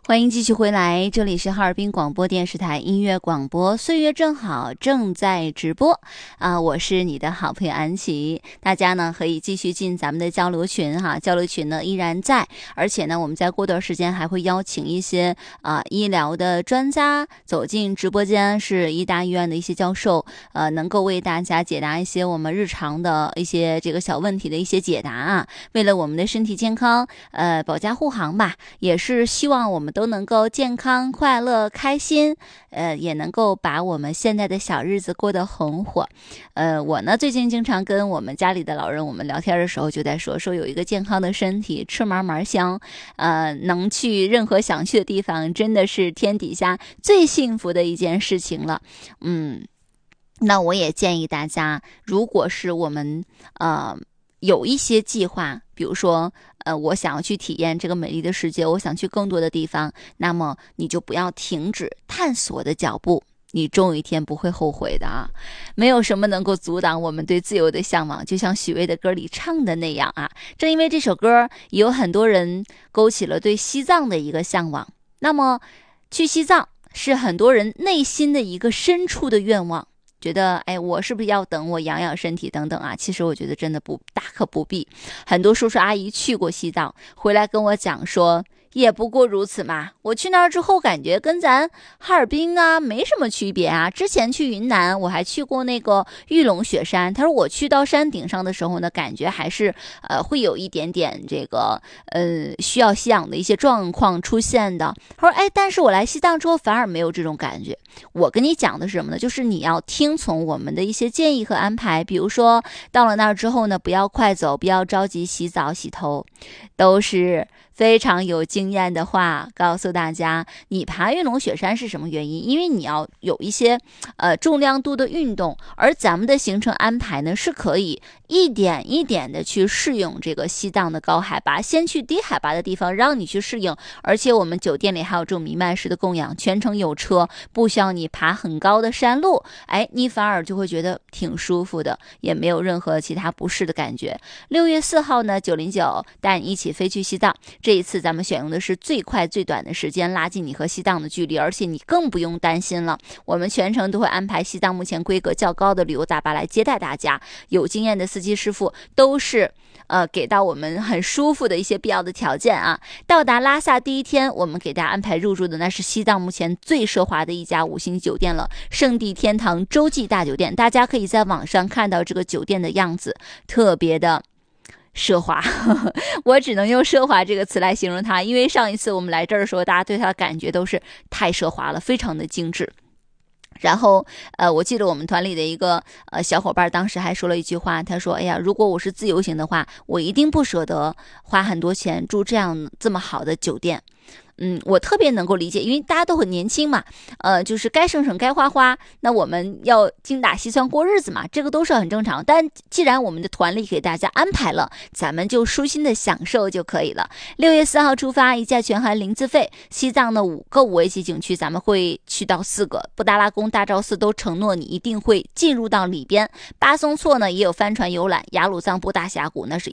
欢迎继续回来，这里是哈尔滨广播电视台音乐广播，岁月正好正在直播我是你的好朋友安琪。大家呢可以继续进咱们的交流群交流群呢依然在，而且呢我们在过段时间还会邀请一些医疗的专家走进直播间，是医大医院的一些教授能够为大家解答一些我们日常的一些这个小问题的一些解答为了我们的身体健康保驾护航吧，也是希望我们都能够健康快乐开心也能够把我们现在的小日子过得红火我呢最近经常跟我们家里的老人我们聊天的时候就在说有一个健康的身体吃嘛嘛香能去任何想去的地方真的是天底下最幸福的一件事情了那我也建议大家，如果是我们有一些计划，比如说我想要去体验这个美丽的世界，我想去更多的地方，那么你就不要停止探索的脚步，你终有一天不会后悔的没有什么能够阻挡我们对自由的向往，就像许巍的歌里唱的那样正因为这首歌也有很多人勾起了对西藏的一个向往，那么去西藏是很多人内心的一个深处的愿望，觉得我是不是要等我养养身体等等其实我觉得真的大可不必。很多叔叔阿姨去过西藏回来跟我讲说也不过如此嘛，我去那儿之后感觉跟咱哈尔滨没什么区别之前去云南我还去过那个玉龙雪山，他说我去到山顶上的时候呢，感觉还是会有一点点这个需要吸氧的一些状况出现的。他说但是我来西藏之后反而没有这种感觉。我跟你讲的是什么呢？就是你要听从我们的一些建议和安排，比如说到了那儿之后呢，不要快走，不要着急洗澡洗头，都是非常有经验的话告诉大家。你爬玉龙雪山是什么原因？因为你要有一些重量度的运动，而咱们的行程安排呢是可以一点一点的去适应这个西藏的高海拔，先去低海拔的地方让你去适应，而且我们酒店里还有这种弥漫式的供氧，全程有车，不需要你爬很高的山路，你反而就会觉得挺舒服的，也没有任何其他不适的感觉。6月4号呢909带你一起飞去西藏，这一次咱们选用的是最快最短的时间拉近你和西藏的距离，而且你更不用担心了，我们全程都会安排西藏目前规格较高的旅游大巴来接待大家，有经验的司机师傅都是给到我们很舒服的一些必要的条件到达拉萨第一天，我们给大家安排入住的那是西藏目前最奢华的一家5星级酒店了，圣地天堂洲际大酒店。大家可以在网上看到这个酒店的样子，特别的奢华我只能用奢华这个词来形容它，因为上一次我们来这儿的时候，大家对它的感觉都是太奢华了，非常的精致。然后我记得我们团里的一个小伙伴当时还说了一句话，他说如果我是自由行的话，我一定不舍得花很多钱住这么好的酒店。我特别能够理解，因为大家都很年轻嘛，就是该省省该花花，那我们要精打细算过日子嘛，这个都是很正常。但既然我们的团里给大家安排了，咱们就舒心的享受就可以了。6月4号出发，一价全含零自费。西藏的5个5A级景区咱们会去到4个，布达拉宫、大昭寺都承诺你一定会进入到里边。巴松措呢也有帆船游览，雅鲁藏布大峡谷那是